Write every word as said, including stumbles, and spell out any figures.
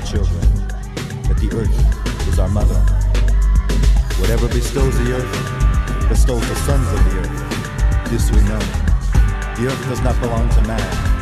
children, that the earth is our mother. Whatever bestows the earth, bestows the sons of the earth. This we know. The earth does not belong to man.